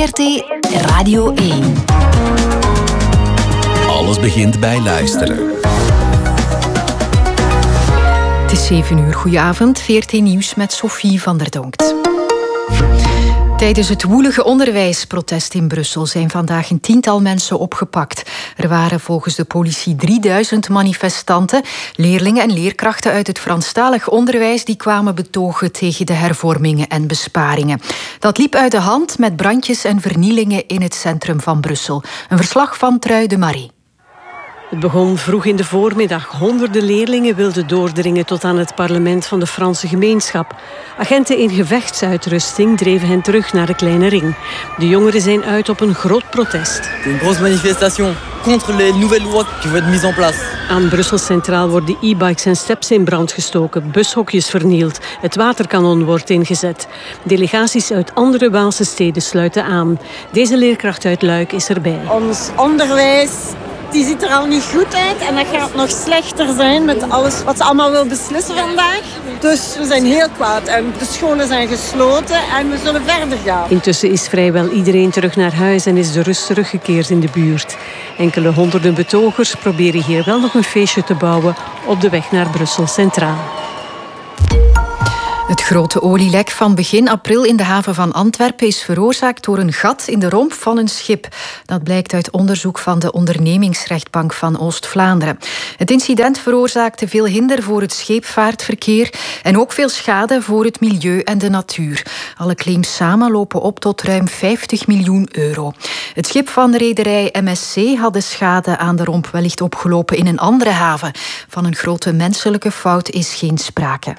VRT Radio 1. Alles begint bij luisteren. Het is 7 uur. Goedenavond. VRT Nieuws met Sophie van der Donkt. Tijdens het woelige onderwijsprotest in Brussel zijn vandaag een tiental mensen opgepakt. Er waren volgens de politie 3000 manifestanten, leerlingen en leerkrachten uit het Franstalig onderwijs die kwamen betogen tegen de hervormingen en besparingen. Dat liep uit de hand met brandjes en vernielingen in het centrum van Brussel. Een verslag van Trui de Marie. Het begon vroeg in de voormiddag. Honderden leerlingen wilden doordringen tot aan het parlement van de Franse gemeenschap. Agenten in gevechtsuitrusting dreven hen terug naar de kleine ring. De jongeren zijn uit op een groot protest. Een grote manifestation contre les nouvelles lois qui vont être mises en place. Aan Brussel Centraal worden e-bikes en steps in brand gestoken, bushokjes vernield, het waterkanon wordt ingezet. Delegaties uit andere Waalse steden sluiten aan. Deze leerkracht uit Luik is erbij. Ons onderwijs die ziet er al niet goed uit en dat gaat nog slechter zijn met alles wat ze allemaal wil beslissen vandaag. Dus we zijn heel kwaad en de scholen zijn gesloten en we zullen verder gaan. Intussen is vrijwel iedereen terug naar huis en is de rust teruggekeerd in de buurt. Enkele honderden betogers proberen hier wel nog een feestje te bouwen op de weg naar Brussel Centraal. Het grote olielek van begin april in de haven van Antwerpen is veroorzaakt door een gat in de romp van een schip. Dat blijkt uit onderzoek van de ondernemingsrechtbank van Oost-Vlaanderen. Het incident veroorzaakte veel hinder voor het scheepvaartverkeer en ook veel schade voor het milieu en de natuur. Alle claims samen lopen op tot ruim 50 miljoen euro. Het schip van de rederij MSC had de schade aan de romp wellicht opgelopen in een andere haven. Van een grote menselijke fout is geen sprake.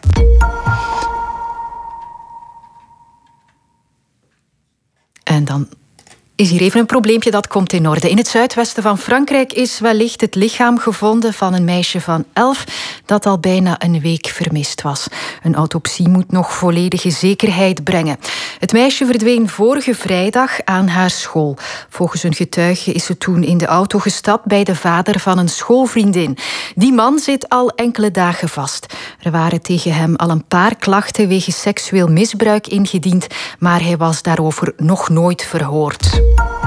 En dan is hier even een probleempje, dat komt in orde. In het zuidwesten van Frankrijk is wellicht het lichaam gevonden van een meisje van 11 dat al bijna een week vermist was. Een autopsie moet nog volledige zekerheid brengen. Het meisje verdween vorige vrijdag aan haar school. Volgens een getuige is ze toen in de auto gestapt bij de vader van een schoolvriendin. Die man zit al enkele dagen vast. Er waren tegen hem al een paar klachten wegens seksueel misbruik ingediend, maar hij was daarover nog nooit verhoord.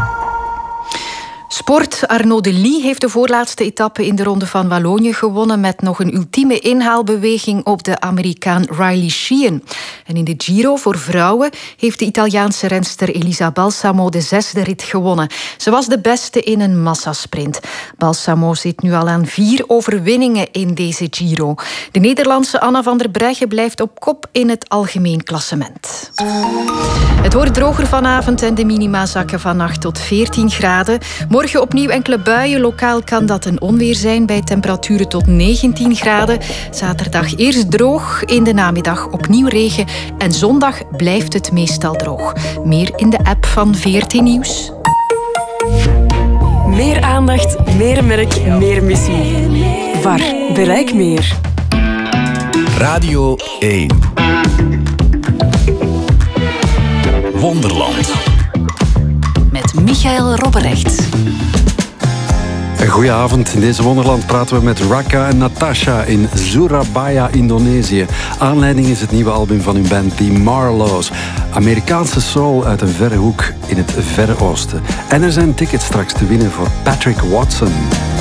Sport. Arnaud Delis heeft de voorlaatste etappe in de Ronde van Wallonië gewonnen met nog een ultieme inhaalbeweging op de Amerikaan Riley Sheehan. En in de Giro voor vrouwen heeft de Italiaanse renster Elisa Balsamo de 6e rit gewonnen. Ze was de beste in een massasprint. Balsamo zit nu al aan 4 overwinningen in deze Giro. De Nederlandse Anna van der Breggen blijft op kop in het algemeen klassement. Het wordt droger vanavond en de minima zakken van 8 tot 14 graden. Morgen opnieuw enkele buien. Lokaal kan dat een onweer zijn bij temperaturen tot 19 graden. Zaterdag eerst droog, in de namiddag opnieuw regen. En zondag blijft het meestal droog. Meer in de app van VRT Nieuws. Meer aandacht, meer merk, meer missie. VAR, bereik meer. Radio 1. Wonderland. Met Michael Robberecht. Goedenavond. In deze Wonderland praten we met Raka en Natasha in Surabaya, Indonesië. Aanleiding is het nieuwe album van hun band The Marlows. Amerikaanse soul uit een verre hoek in het Verre Oosten. En er zijn tickets straks te winnen voor Patrick Watson.